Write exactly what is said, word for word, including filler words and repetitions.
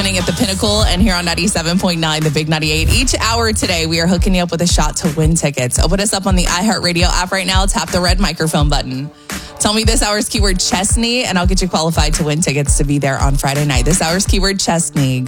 morning at the Pinnacle and here on ninety-seven point nine, the Big ninety-eight. Each hour today, we are hooking you up with a shot to win tickets. Open us up on the iHeartRadio app right now. Tap the red microphone button. Tell me this hour's keyword Chesney, and I'll get you qualified to win tickets to be there on Friday night. This hour's keyword Chesney. Good